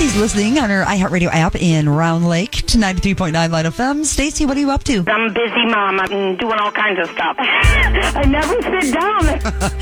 Stacy's listening on her iHeartRadio app in Round Lake to 93.9 Light FM. Stacy, what are you up to? I'm a busy mom. I'm doing all kinds of stuff. I never sit down.